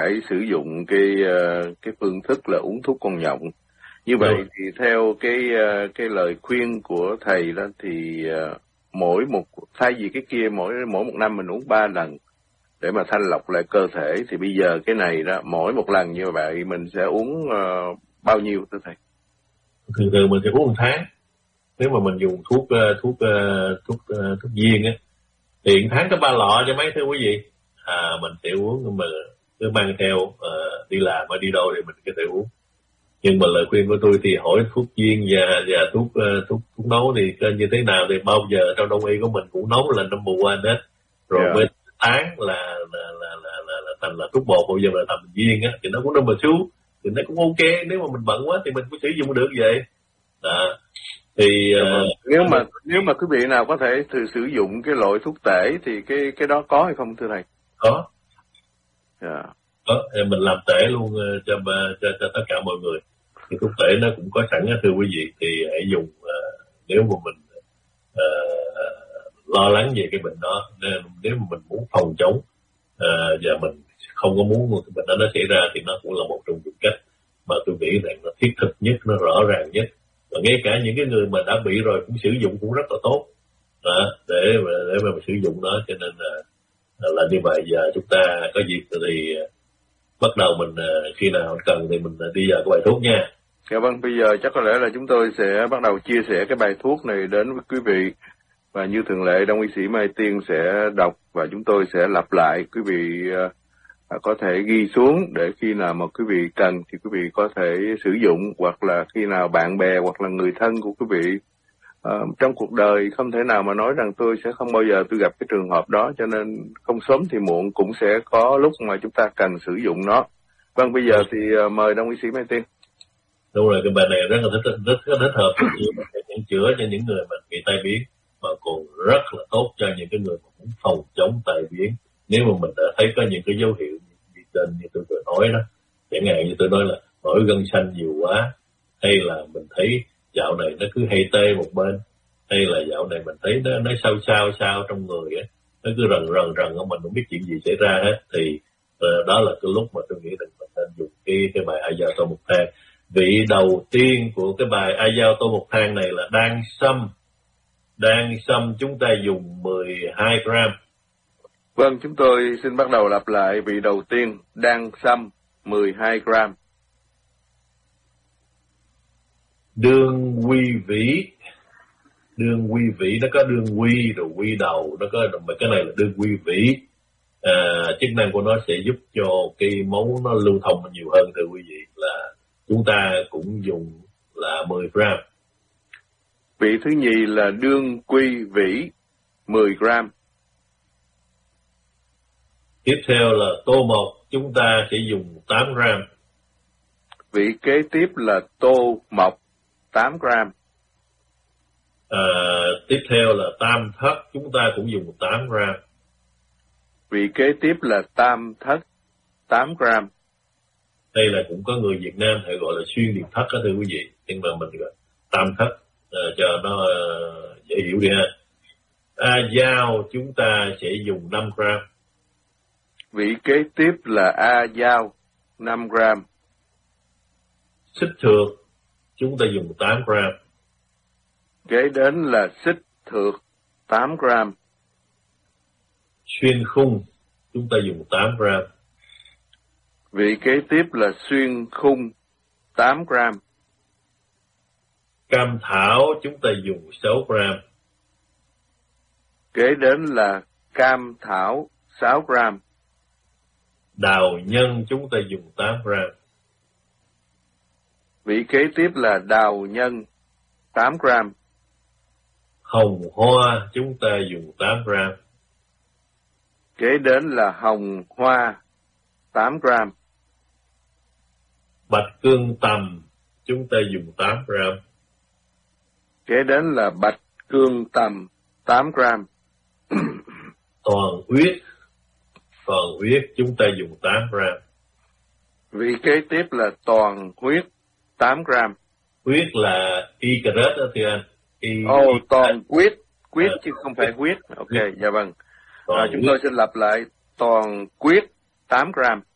phải sử dụng cái phương thức là uống thuốc con nhộng. Như vậy thì theo cái lời khuyên của thầy đó thì thay vì cái kia mỗi một năm mình uống 3 lần để mà thanh lọc lại cơ thể, thì bây giờ cái này đó mỗi một lần như vậy mình sẽ uống bao nhiêu thưa thầy? Thường mình sẽ uống 1 tháng. Nếu mà mình dùng thuốc viên á thì 1 tháng có 3 lọ cho mấy thưa quý vị. Mình sẽ uống, nhưng mà cứ mang theo đi làm hay đi đâu thì mình có thể uống. Nhưng mà lời khuyên của tôi thì hỏi thuốc viên và thuốc nấu thì như thế nào thì bao giờ trong đông y của mình cũng nấu là number one hết. Rồi bên tháng là thành là thuốc bột, bây giờ là thành viên á thì nó cũng number two, thì nó cũng ok. Nếu mà mình bận quá thì mình cũng sử dụng được vậy. Thì nếu mà quý vị nào có thể thử sử dụng cái loại thuốc tể thì cái đó có hay không thưa thầy? Có. Có, mình làm tể luôn cho tất cả mọi người. Thì thuốc tể nó cũng có sẵn thưa quý vị, thì hãy dùng nếu mà mình lo lắng về cái bệnh đó, nếu mà mình muốn phòng chống và mình không có muốn cái bệnh đó nó xảy ra, thì nó cũng là một trong những cách mà tôi nghĩ rằng nó thiết thực nhất, nó rõ ràng nhất. Và ngay cả những cái người mà đã bị rồi cũng sử dụng cũng rất là tốt để mà sử dụng nó. Cho nên là như vậy. Giờ chúng ta có dịp thì bắt đầu mình khi nào cần thì mình đi vào cái bài thuốc nha. Dạ vâng, bây giờ chắc có lẽ là chúng tôi sẽ bắt đầu chia sẻ cái bài thuốc này đến với quý vị. Và như thường lệ, Đông y sĩ Mai Tiên sẽ đọc và chúng tôi sẽ lặp lại. Quý vị có thể ghi xuống để khi nào mà quý vị cần thì quý vị có thể sử dụng, hoặc là khi nào bạn bè hoặc là người thân của quý vị. Trong cuộc đời không thể nào mà nói rằng tôi sẽ không bao giờ tôi gặp cái trường hợp đó, cho nên không sớm thì muộn cũng sẽ có lúc mà chúng ta cần sử dụng nó. Vâng, bây giờ thì mời Đông y sĩ Mai Tiên. Đúng rồi, cái bài này rất thích hợp chữa cho những người mà bị tai biến, mà còn rất là tốt cho những cái người mà muốn phòng chống tai biến. Nếu mà mình đã thấy có những cái dấu hiệu như tôi vừa nói đó, chẳng hạn như tôi nói là nổi gân xanh nhiều quá, hay là mình thấy dạo này nó cứ hay tê một bên, hay là dạo này mình thấy nó sao trong người á, nó cứ rần mình không biết chuyện gì xảy ra hết, thì đó là cái lúc mà tôi nghĩ rằng mình nên dùng cái bài A Dao Tô Một Thang. Vị đầu tiên của cái bài A Dao Tô Một Thang này là đan sâm. Đan sâm chúng ta dùng 12 gram. Vâng, chúng tôi xin bắt đầu lặp lại vị đầu tiên, đan sâm 12 gram. Đường quy vĩ. Đường quy vĩ nó có đường quy rồi quy đầu, nó có cái này là đường quy vĩ. Chức năng của nó sẽ giúp cho cái máu nó lưu thông nhiều hơn thưa quý vị, là chúng ta cũng dùng là 10 gram. Vị thứ nhì là đương quy vĩ 10 gram. Tiếp theo là tô mộc, chúng ta sẽ dùng 8 gram. Vị kế tiếp là tô mộc 8 gram. Tiếp theo là tam thất, chúng ta cũng dùng 8 gram. Vị kế tiếp là tam thất 8 gram. Đây là cũng có người Việt Nam hay gọi là xuyên điệp thất đó thưa quý vị, nhưng mà mình gọi tam thất cho nó dễ hiểu đi ha. A Dao chúng ta sẽ dùng 5 gram. Vị kế tiếp là A Dao 5 gram. Xích thược chúng ta dùng 8 gram. Kế đến là xích thược 8 gram. Xuyên khung chúng ta dùng 8 gram. Vị kế tiếp là xuyên khung 8 gram. Cam thảo chúng ta dùng 6 gram. Kế đến là cam thảo 6 gram. Đào nhân chúng ta dùng 8 gram. Vị kế tiếp là đào nhân 8 gram. Hồng hoa chúng ta dùng 8 gram. Kế đến là hồng hoa 8 gram. Bạch cương tầm chúng ta dùng 8 gram. Kế đến là bạch cương tầm 8 gram. Toàn huyết chúng ta dùng 8 gram. Vị kế tiếp là toàn huyết 8 gram. Huyết là y cà rết đó thưa anh. Toàn huyết chứ không phải huyết. Ok, dạ vâng. Chúng tôi xin lặp lại, toàn huyết 8 gram.